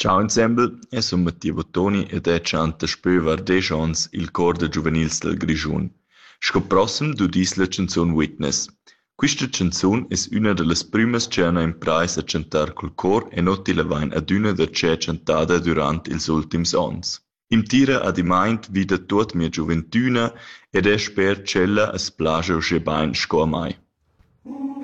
Ciao ensemble, io sun Mattia Bottoni ed io chanta spö var 10 ons il cor da giuvenils del Grischun. Sco prossem dudis la chanzun Witness. Quista chanzun es una de las primas che hanno imprais a chantar col cor e not illa vain adüna da che chantada durant ils ultims ons. Im tira ad imaint vida tuot mia giuventüna ed sper ch'ella as plascha usche bain sco a mai.